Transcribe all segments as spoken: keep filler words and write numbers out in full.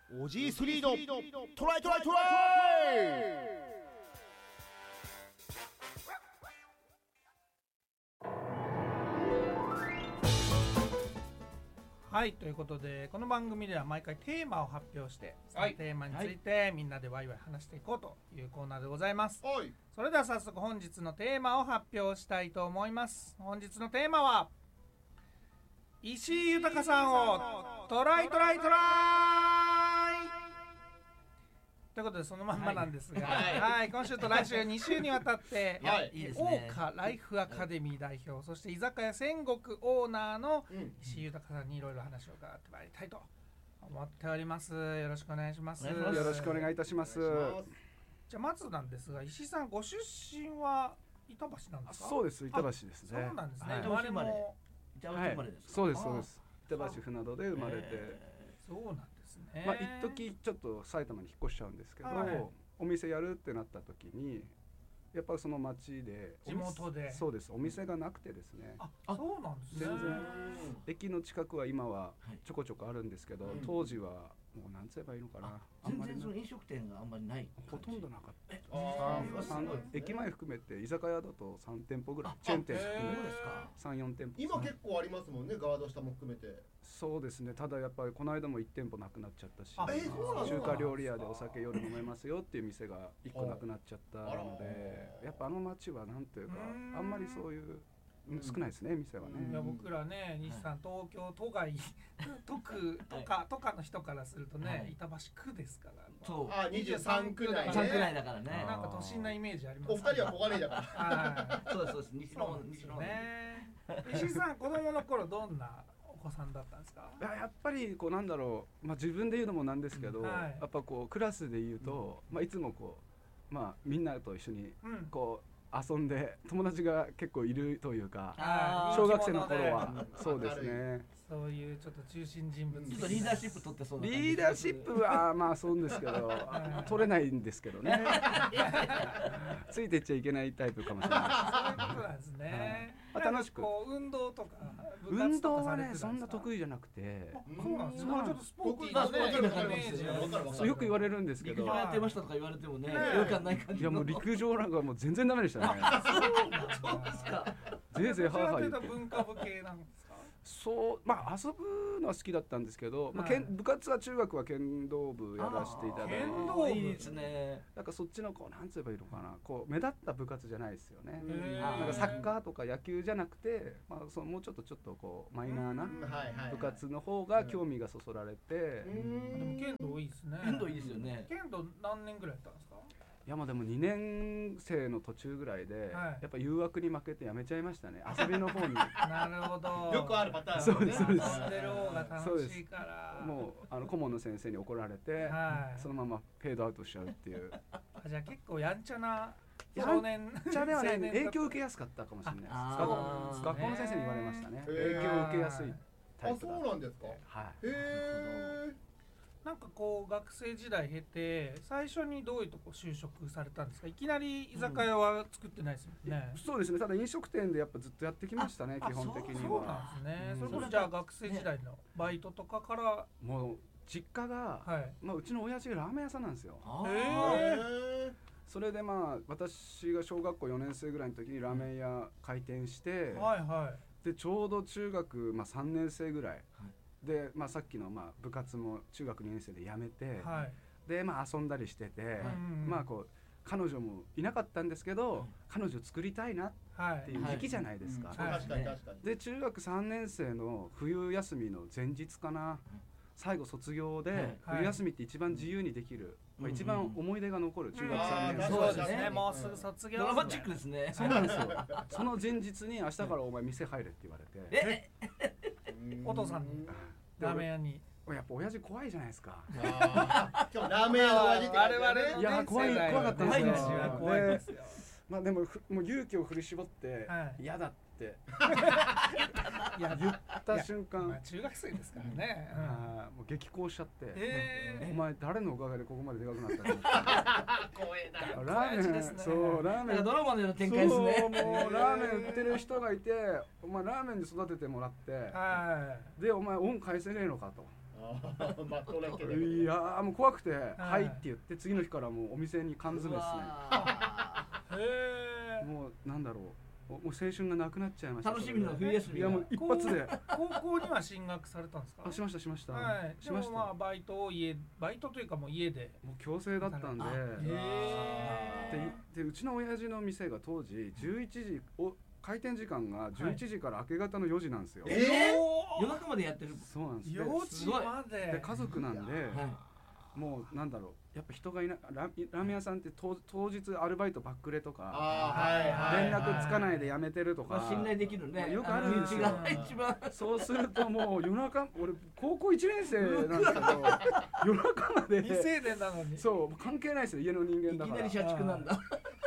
オージースリー のトライトライトライ。 はい、ということでこの番組では毎回テーマを発表してそのテーマについてみんなでワイワイ話していこうというコーナーでございます。 はい、 それでは早速本日のテーマを発表したいと思います。本日のテーマは石井豊さんをトライトライトライということでそのまんまなんですが、はいはい、今週と来週に週にわたって、 はい、 桜花ライフアカデミー代表、そして居酒屋戦国オーナーの石井豊さんにいろいろ話を伺ってまいりたいと思っております。よろしくお願いします。 よろしくお願いいたします。 じゃあまずなんですが、石井さんご出身は板橋なんですか？ そうです、板橋ですね。 そうなんですね。 はい、 生まれも板橋生まれですか？ そうですそうです。板橋船戸で生まれて、 そうなんですね。 まあ一時ちょっと埼玉に引っ越しちゃうんですけど、はい、お店やるってなった時にやっぱりその町で地元でそうです、お店がなくてですね。 あ、そうなんですね。 全然駅の近くは今はちょこちょこあるんですけど、はい、当時はもうなんつえばいいのかな、 あんまり全然その飲食店があんまりない、 ほとんどなかった。 え駅前含めて居酒屋だとさん店舗ぐらい、チェーン店含めてさん、よん店舗。 今結構ありますもんね、ガード下も含めて。 そうですね。ただやっぱりこの間もいち店舗なくなっちゃったし、 えー、 中華料理屋でお酒夜飲めますよっていう店がいっこなくなっちゃったので、やっぱあの街はなんというかあんまりそういう少ないですね、店はね。 いや僕らね、西さん、東京都外都区とかとかの人からするとね、板橋区ですから。 そう。 あ、にじゅうさん区内ね。 さん区内だからね。 なんか都心なイメージあります。 お二人は小金井だから。 そうですそうです。西の西のね。石井さん、子供の頃どんなお子さんだったんですか？ いや、やっぱりこうなんだろう、まあ自分で言うのもなんですけど、やっぱこうクラスで言うと、まあいつもこうまあみんなと一緒にこう遊んで友達が結構いるというか、小学生の頃はそうですね。 そういうちょっと中心人物、 ちょっとリーダーシップ取ってそうな感じ。 リーダーシップはまあそうですけど取れないんですけどね。ついてっちゃいけないタイプかもしれない。 そういうことなんですね。 楽しく運動とか運動はねそんな得意じゃなくて。 そうなんですね。ちょっとスポーツなねイメージよく言われるんですけど、 陸上やってましたとか言われてもね、よくわかんない感じ。 いやもう陸上なんかもう全然ダメでしたね。 そうですか。 ぜいぜいハーハー言って。 文化部系なんですか？ そう、まあ遊ぶのは好きだったんですけど、まあ剣部活は中学は剣道部やらせていただいて、 剣道部いいですね。 なんかそっちのこうなんつえばいいのかな、こう目立った部活じゃないですよね。 なんかサッカーとか野球じゃなくて、まあそのもうちょっとちょっとこうマイナーな部活の方が興味がそそられて。 でも剣道いいですね。 剣道いいですよね。 剣道何年ぐらいやったんですか？ いやまあでもにねん生の途中ぐらいで、はい、やっぱ誘惑に負けてやめちゃいましたね、遊びの方に。 なるほど。 よくあるパターン。 そうですそうです。 遊んでる方が楽しいから。 もうあの顧問の先生に怒られて、はい、そのままフェードアウトしちゃうっていう。 あ、じゃあ結構やんちゃな少年。 やんちゃではない、ね、影響を受けやすかったかもしれないです。学校の先生に言われましたね。影響を受けやすいタイプだ。 あ、そうなんですか。 はい。 へえ。 なんかこう学生時代経て最初にどういうとこ就職されたんですか？いきなり居酒屋は作ってないですもんね。 うん、そうですね。ただ飲食店でやっぱずっとやってきましたね、基本的には。 そうなんですね。うん、それこそじゃあ学生時代のバイトとかから。 もう実家が、はい、まあうちの親父がラーメン屋さんなんですよ。 へえ。 それでまあ私が小学校よねん生ぐらいの時にラーメン屋開店して、 はいはい。 でちょうど中学まあさんねん生ぐらい。はい、で、まあ、さっきのまあ部活も中学にねん生で辞めて、はい、でまあ遊んだりしてて、はい、まあこう彼女もいなかったんですけど、はい、彼女作りたいなっていう時期じゃないですか。で中学さんねん生の冬休みの前日かな、最後卒業で冬休みって一番自由にできる、まあ、一番思い出が残る中学さんねん生。 そうですね。もうすぐ卒業。 ドラマチックですね。 そうなんですよ。その前日に明日からお前店入れって言われて。 お父さんにラーメン屋に。 やっぱ親父怖いじゃないですか。 今日ラーメン屋の親父って我々 いや怖い怖かったんですよ。 怖いですよ。 まあでももう勇気を振り絞って嫌だって言った瞬間、 中学生ですからね。 もう激高しちゃって、お前誰のおかげでここまででかくなったの？ 光栄だ。 ラーメン、そうラーメン。 ドラマの展開ですね。 そうもうラーメン売ってる人がいて、お前ラーメンで育ててもらって、でお前恩返せねえのかと。 あーまあそれだけでいやーもう怖くて「はい」って言って次の日からもうお店に缶詰ですね。 へえ。 もうなんだろうもう青春がなくなっちゃいました。 楽しみの冬休みが。 いやもう一発で高校には進学されたんですか？ あしましたしましたはい。 しました。 でもまあバイトを家バイトというかもう家で。 もう強制だったんでへえ。 ででうちの親父の店が当時じゅういちじお開店時間がじゅういちじから明け方のよじなんですよ。 えー夜中までやってる。 そうなんです。でよじまで。 で家族なんで、 はもうなんだろうやっぱ人がいないララーメン屋さんって当当日アルバイトバックレとかあーはいはい連絡つかないで辞めてるとい。 か、 まあ信頼できるね。 まあよくあるんですよあの身内が一番。 そうするともう夜中俺高校いちねん生なんですけど夜中まで未成年なのに。 そう関係ないですよ家の人間だからいきなり社畜なんだ。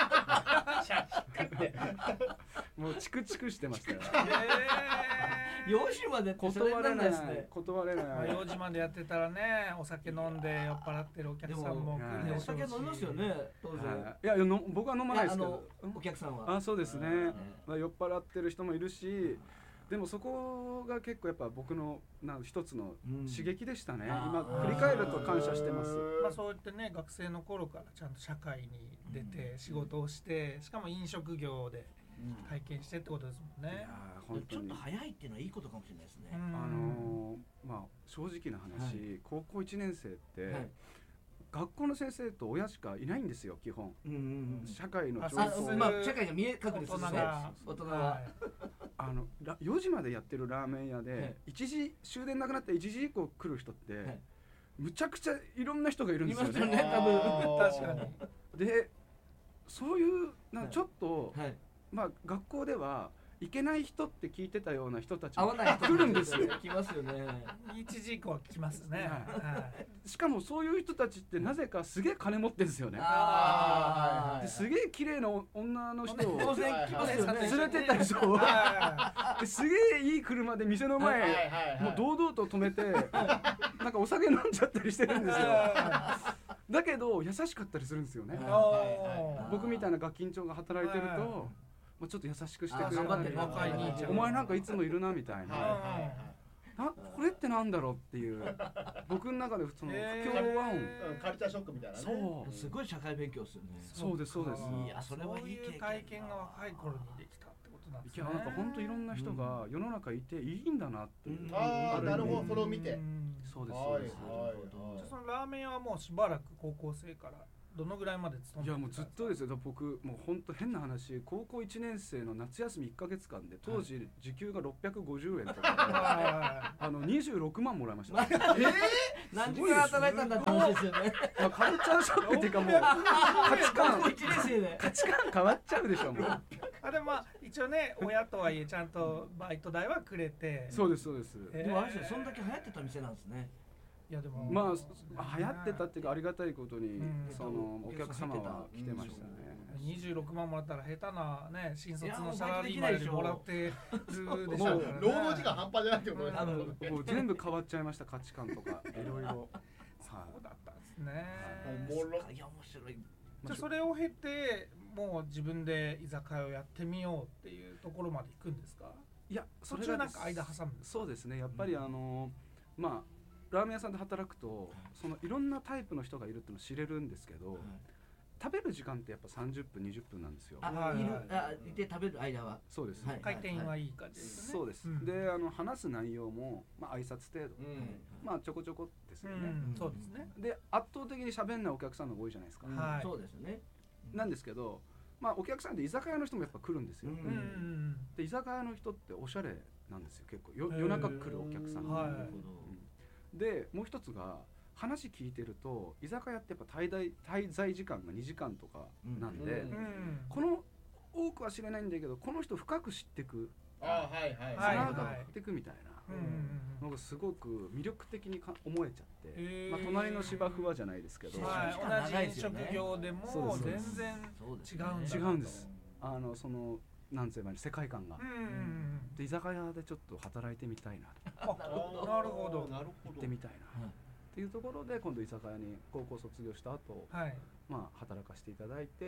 もうチクチクしてましたよ。 へよじまでってそれ断れななんないいですね。 断れない、 まあよじまでやってたらね、お酒飲んで酔っ払ってるお客さんも来るでしょうし。 お酒飲みますよね。当然。 はいいやいやの僕は飲まないですけあどのお客さんは。 あそうですね、 うんまあ、酔っ払ってる人もいるしでもそこが結構やっぱ僕のなん一つの刺激でしたね、 うん今振り返ると感謝してます。 まあそうやってね、学生の頃からちゃんと社会に出て仕事をして、しかも飲食業で体験してってことですもんね。 いやー本当にちょっと早いっていうのはいいことかもしれないですね。 うんあのーまあ正直な話、 はい高校いちねん生って、 はい学校の先生と親しかいないんですよ基本、 うんうんうん。 社会のあ情報そうあまあ社会が見え隠れするね。 大人が大人は。 はあのらよじまでやってるラーメン屋で、 はいいちじ終電なくなっていちじ以降来る人って、 はいむちゃくちゃいろんな人がいるんですよいますよね。 ね多分。 い。確かに。 でそういうなはいちょっと、 はい。 まあ学校ではいけない人って聞いてたような人たちも合わない人来るんですよ。 来ますよね。 一時以降は来ますね。 はいはいしかもそういう人たちってなぜかすげえ金持ってるんですよね。 あですげえ綺麗な女の人を当然来ますよね。 連れてったりそうはですげえいい車で店の前はいはいはいもう堂々と止めてなんかお酒飲んじゃったりしてるんですよ。だけど優しかったりするんですよね。 い。 はいおー僕みたいなガキンチョが働いてるはいと、まあ、ちょっと優しくしてあくれたり頑張ってる若い兄ちゃんお前なんかいつもいるなみたいな、 はいはいはいなこれってなんだろうっていう僕の中でそのへー不協和音、 うんカルチャーショックみたいなね。 そうすごい社会勉強ですよね。 そうですそうですいやそれはいい経験だそういう体験が若い頃にできたってことなんですね。 いやなんか本当いろんな人が世の中いていいんだなっていう、 うんああなるほどそれを見て。 うんそうですはいそうです、 はいじゃあそのラーメン屋はもうしばらく高校生からどのぐらいまで勤めていやもうずっとですすよ。だから僕もう本当変な話高校いちねん生の夏休みいっかげつかんで当時時給がろっぴゃくごじゅうえんとかで、 はあのにじゅうろくまんもらいました、 何時間働いたんだって話ですよね。 まあ、カルチャーショックっていうかもう価値観一年生で。 価値観変わっちゃうでしょもうい。あでもまあ一応ね親とはいえちゃんとバイト代はくれて。 そうですそうです、 えでもあれですよ、そんだけ流行ってた店なんですね。 いやでもまあ流行ってたっていうかありがたいことに、 うんそのお客様は来てましたね、 にじゅうろくまんもらったら下手なね新卒いやのサラリーマンよりもらってるでしょうからね。 労働時間半端じゃないってことです多分もう全部変わっちゃいました価値観とかいろいろそうだったんですね。 おもろいや面白い。 じゃあそれを経てもう自分で居酒屋をやってみようっていうところまで行くんですか？ いや途中なんか間挟むんですか？ そうですねやっぱりあの、まあラーメン屋さんで働くとそのいろんなタイプの人がいるっていうのを知れるんですけど、食べる時間ってやっぱさんじゅっぷんにじゅっぷんなんですよ。 あ、いる、あ、いて食べる間は。 そうです、 はい回転はいい感じですね。 そうです、 んであの話す内容も、まあ挨拶程度、 うんまあちょこちょこですうよね、 ん、そうですね。 で圧倒的に喋んないお客さんの方が多いじゃないですか、 はい。 そうですよね。 なんですけどまあお客さんで居酒屋の人もやっぱ来るんですよ、 うんうんうんで居酒屋の人っておしゃれなんですよ結構よへー夜中来るお客さんが、 はいなるほど。 でもう一つが話聞いてると居酒屋ってやっぱ滞在滞在時間がにじかんとかなんで、 うんうん。うん。 この多くは知れないんだけどこの人深く知ってくあはいはいはい繋がってくみたいなうんうんのがすごく魅力的にか思えちゃって、 へーまあ、隣の芝生はじゃないですけど、 うん。はい。同じ飲食業でそうも全です然そうです違うんだなと。 違うんですあのそのなんて言えばいいの世界観が、 うんうんうん。 で居酒屋でちょっと働いてみたいなあ、なるほど。 なるほど行ってみたいな、 はいっていうところで今度居酒屋に高校卒業した後、 はい。 まあ働かせていただいて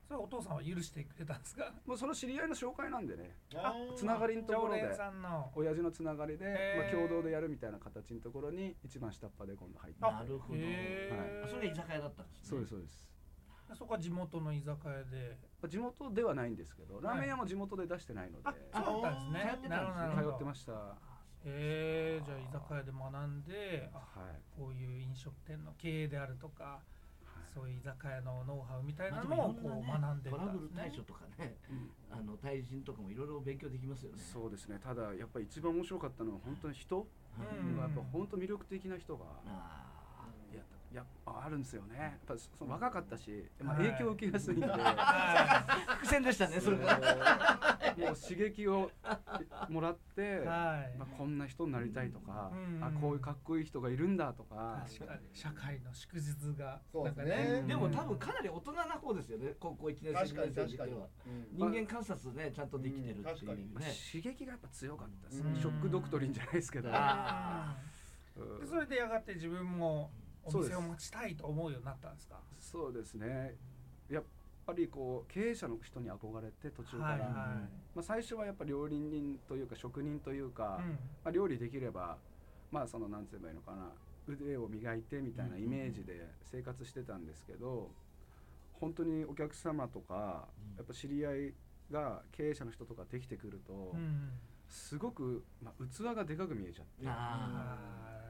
それはお父さんは許してくれたんですか？ もうその知り合いの紹介なんでね、 あつながりのところで常連さんの親父のつながりで、 へーまあ、共同でやるみたいな形のところに一番下っ端で今度入って、 あなるほど、 へーあそれが居酒屋だったんですね。 そうですそうです。 そこは地元の居酒屋で地元ではないんですけど、ラーメン屋も地元で出してないので、 あそうだったんですね。 通ってたんですねなるほどなるほど通ってました。はへえ、じゃあ居酒屋で学んで、あい。 こういう飲食店の経営であるとか、 はいそういう居酒屋のノウハウみたいなまあ、でのをもいろこうんなね学んでたトラブルんですね対処とかね、 うんあの対人とかもいろいろ勉強できますよね。 そうですね。ただやっぱり一番面白かったのは本当に人、 うんやっぱ本当魅力的な人があいややっぱあるんですよね。やっぱその若かったし、まあ、 はい影響を受けやすいんで、 はー伏線でしたね、それえが。 ーもう刺激をもらって、 いはいまあ、こんな人になりたいとか、 うんあこういうかっこいい人がいるんだとか、 確かに社会の祝日がそうですねなんかうんでも多分かなり大人な方ですよね、高校いちねん生、 確かににねん確かに生は。 うん人間観察ね、ちゃんとできてるっていううん確かにまあね。 刺激がやっぱ強かったですうんね。ショックドクトリンじゃないですけど、 あうんでそれでやがて自分もおそうです店を持ちたいと思うようになったんですか？ そうですね。やっぱりこう経営者の人に憧れて途中から、 はいはいまあ、最初はやっぱり料理人というか職人というか、 うんまあ、料理できればまあそのなんて言えばいいのかな、腕を磨いてみたいなイメージで生活してたんですけど、本当にお客様とかやっぱ知り合いが経営者の人とかできてくると、 うんすごく、まあ、器がでかく見えちゃって、 あ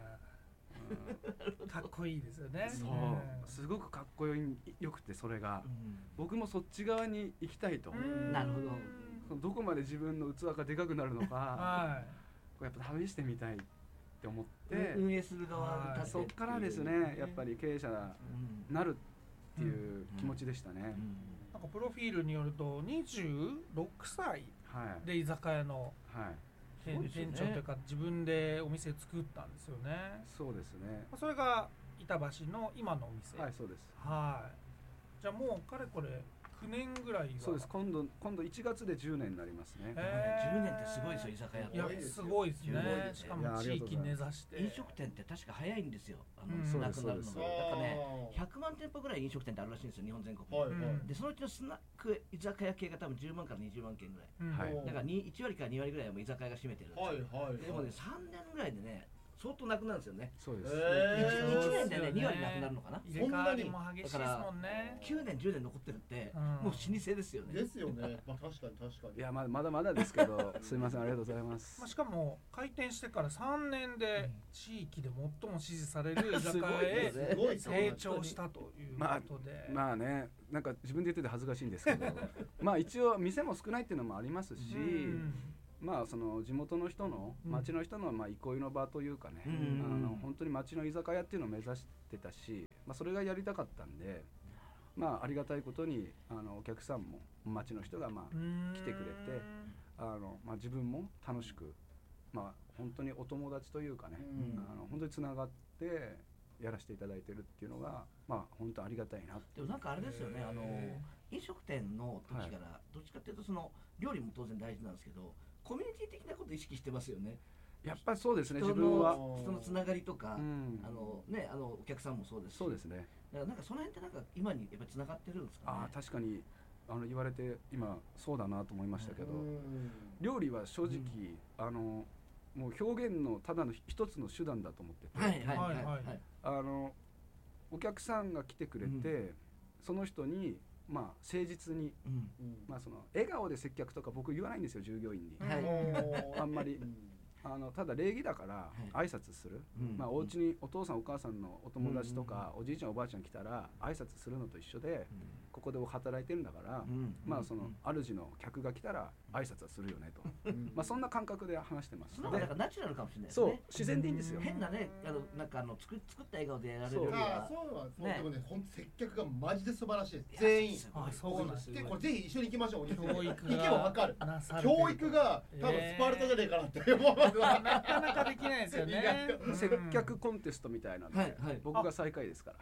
うんかっこいいですよね。 そう、すごくかっこよいよくて、それがー、うん僕もそっち側に行きたいと、 うんなるほどそのどこまで自分の器がでかくなるのかはこうやっぱ試してみたいって思って、 運営する側に立ってそっからですね、やっぱり経営者にうんなるっていう気持ちでしたね、 い。なんかプロフィールによるとにじゅうろくさいはいで居酒屋のはい店,、 すごいですよね店長というか自分でお店作ったんですよね。 そうですね、 それが板橋の今のお店。 はいそうですはい。じゃあもうかれこれきゅうねんぐらいは。 そうです。今度今度いちがつでじゅうねんになりますね。 へーじゅうねんってすごいですよ、居酒屋って。 いやすごいですすごいね。 ですねしかも地域根ざして。 飲食店って確か早いんですよ、あの、 うんなくなるのそうが。 ですなんかね、ひゃくまん店舗ぐらい飲食店ってあるらしいんですよ、日本全国に。 はいうんで、そのうちのスナック居酒屋系が多分じゅうまんからにじゅうまん軒ぐらい。 うんはいだからにいち割からに割ぐらいはもう居酒屋が占めてるんですよ。 はいはいでもね、さんねんぐらいでね、相当なくなるんですよね。 そうです。 へーいちねんでね、に割なくなるのかな。 入れ替わりも激しいですもんね。 きゅうねん、じゅうねん残ってるって、 うんもう老舗ですよね。 ですよね。まあ確かに確かに。 いやまだまだまだですけど、すいませんありがとうございますまあ、。しかも開店してからさんねんで地域で最も支持される居酒屋へすすごいですよ成長したということで、 まあね、なんか自分で言ってて恥ずかしいんですけど、まあ一応店も少ないっていうのもありますし、 うんまあその地元の人のうん町の人のまあ憩いの場というかね、 うんあの本当に町の居酒屋っていうのを目指してたし、まあそれがやりたかったんで、まあありがたいことにあのお客さんも町の人がまあうん来てくれてあのまあ自分も楽しく、まあ本当にお友達というかね、 うんあの本当につながってやらせていただいてるっていうのがまあ本当ありがたいなってでもなんかあれですよね、あのへ飲食店の時から、どっちかっていうとその料理も当然大事なんですけど、コミュニティ的なことを意識してますよね。 やっぱりそうですね、 人自分は。 の人のつながりとか、 うんあのね、あのお客さんもそうですし、 そうですね。 だからなんかその辺ってなんか今にやっぱりつながってるんですかね。 ああ確かにあの言われて今そうだなと思いましたけど、 うん料理は正直、あのもう表現のただの一つの手段だと思ってて、 はいはいはいはいはい。 はいあのお客さんが来てくれて、その人にまあ誠実に、 うんうんまあその笑顔で接客とか僕言わないんですよ従業員に。 はいおーあんまりうんあのただ礼儀だから挨拶する、 うんまあお家にお父さんお母さんのお友達とか、おじいちゃんおばあちゃん来たら挨拶するのと一緒で、ここで働いてるんだから、 うんまあその主の客が来たら挨拶はするよねと、 うんまあそんな感覚で話してますその方がなんかナチュラルかもしれないですそうね。 自然でいいんですよ、 変なね、あのなんかあの作作った笑顔でやられるよりあはあ、そうなんです。 ねでもね、本当接客がマジで素晴らしいです。 いや全員。 すごいあそうなんですでこれぜひ一緒に行きましょう。 教育が行けばわかる。 なされてる教育が多分スパルタじゃねえかなって思いますわ。 なかなかできないですよね意外と接客コンテストみたいなんで、 はいはい僕が最下位ですから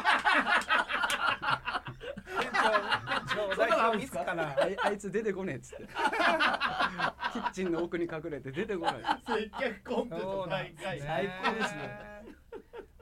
店長店長代表自らあいあいつ出てこねえっつってキッチンの奥に隠れて出てこない接客コンテスト大会。 そうなんですね最高ですね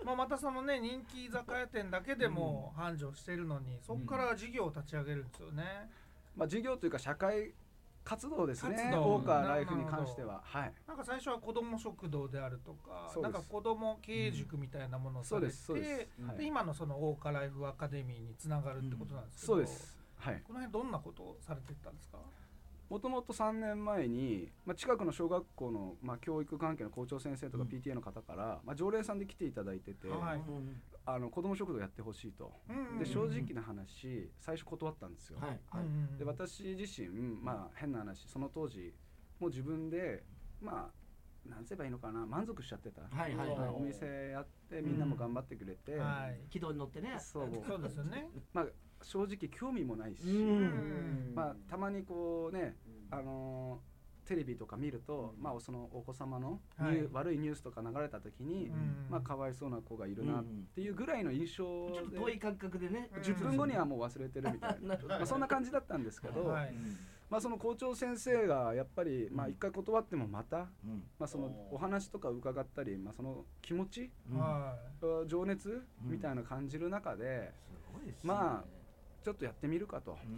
まあまたそのね人気居酒屋店だけでも繁盛してるのに、そこから事業を立ち上げるんですよね。 まあ事業というか社会活動ですね。 活動オーカーライフに関しては、はい。 なんか最初は子ども食堂であるとか、 そうですなんか子ども経営塾みたいなものをされて、 そうですそうですはいで今のそのオーカーライフアカデミーにつながるってことなんですけど、 そうです。はい。 この辺どんなことをされていったんですか？ もともとさんねんまえに、まあ、近くの小学校の、まあ、教育関係の校長先生とか ピーティーエー の方から、まあ、常連さんで来ていただいてて、 はい、 あの子ども食堂やってほしいと、で正直な話最初断ったんですよ、 はいはい、 で私自身、まあ、変な話その当時もう自分でまあなんて言えばいいのかな、満足しちゃってた、 はいはいはい、 お店やってみんなも頑張ってくれて、 うんはい、 軌道に乗ってね、 そうそうですよね、 まあ正直興味もないし、まあ、たまにこうね、あのー、テレビとか見ると、まあ、そのお子様のニュー、はい、悪いニュースとか流れた時に、まあ、かわいそうな子がいるなっていうぐらいの印象で、 ちょっと遠い感覚でね、 じゅっぷんごにはもう忘れてるみたいなまあそんな感じだったんですけど、はい、まあ、その校長先生がやっぱりまあ一回断ってもまた、まあ、そのお話とか伺ったり、まあ、その気持ち、うん、情熱みたいな感じる中で、うん、まあちょっとやってみるかと、うん、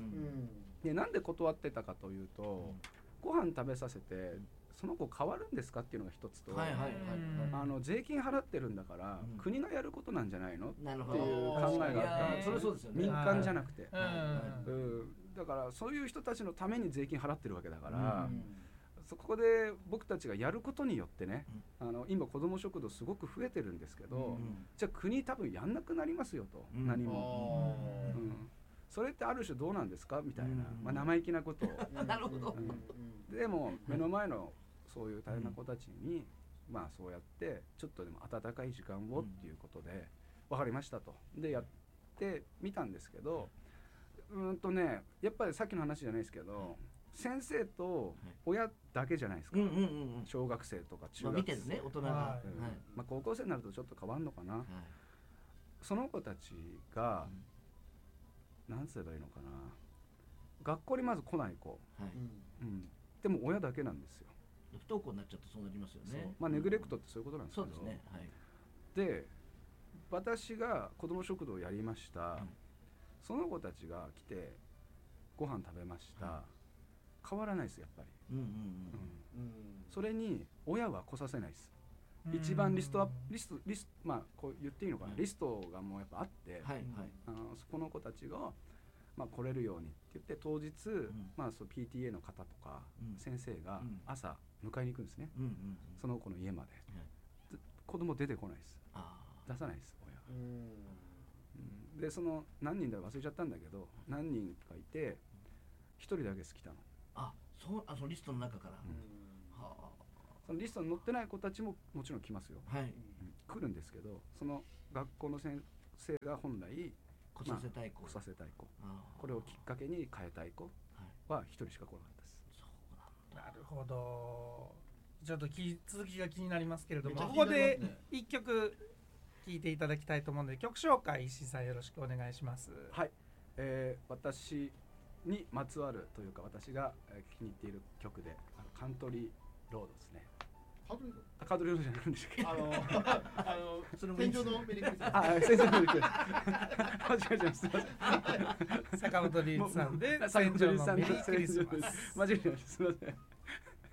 でなんで断ってたかというと、うん、ご飯食べさせてその子変わるんですかっていうのが一つと、あの税金払ってるんだから、うん、国がやることなんじゃないのっていう考えがあったんです、ね、民間じゃなくて、うん、だからそういう人たちのために税金払ってるわけだから、うん、そこで僕たちがやることによってね、うん、あの今子ども食堂すごく増えてるんですけど、うん、じゃあ国多分やんなくなりますよと、うん、何も、うん、それってある種どうなんですかみたいな、まあ、生意気なことをなるほど、 うん、でも目の前のそういう大変な子たちに、まあそうやってちょっとでも温かい時間をっていうことで分かりましたとでやってみたんですけど、うんとねやっぱりさっきの話じゃないですけど、先生と親だけじゃないですか、小学生とか中学生、まあ、見てるね大人が、はいうんまあ、高校生になるとちょっと変わるのかな、はい、その子たちが、うん、なんつえばいいのかな、学校にまず来ない子、はいうん、でも親だけなんですよ。 不登校になっちゃうとそうなりますよね。 まあ、ネグレクトってそういうことなんですけど、 そうですね、はい、 で私が子ども食堂をやりました、うん、その子たちが来てご飯食べました、うん、変わらないですやっぱり、うんうんうんうん、それに親は来させないです。一番リストアップリストリストまあこう言っていいのかな、リストがもうやっぱあって、はいはい、あのそこの子たちがまあ、来れるようにって言って当日、うんまあ、そう ピーティーエー の方とか、うん、先生が朝迎えに行くんですね、うんうんうん、その子の家まで、うん、子供出てこないです。出さないです親が、うん、でその何人だか忘れちゃったんだけど何人かいて一人だけ好きたの。 あそうあそのリストの中から、うんはあ、そのリストに載ってない子たちももちろん来ますよ、はいうん、来るんですけどその学校の先生が本来来させたい子、 まあ、来させたい子これをきっかけに変えたい子は一人しか来なかったです、 はい、なるほど。ちょっとき続きが気になりますけれども、ここで一曲聴いていただきたいと思うので曲紹介石井さんよろしくお願いします。 はい、えー、私にまつわるというか私が気に入っている曲でカントリーロードですね。カードリードじゃないんでしたっけ？あのあの戦場のメリークリスマス。 あ、戦場のメリークリスマス。間違えちゃいます。すみません。 坂本龍一さんで戦場のメリークリスマス。 間違えちゃいます。すみません。